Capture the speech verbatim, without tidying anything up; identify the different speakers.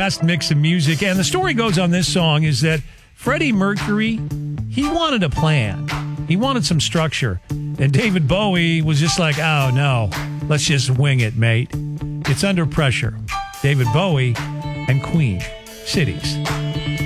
Speaker 1: best mix of music. And the story goes on this song is that Freddie Mercury, he wanted a plan. He wanted some structure. And David Bowie was just like, oh, no, let's just wing it, mate. It's Under Pressure. David Bowie and Queen. Cities.